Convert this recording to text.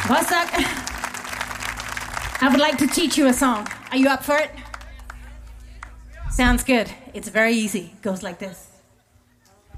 Bosak, I would like to teach you a song. Are you up for it? Sounds good. It's very easy. It goes like this.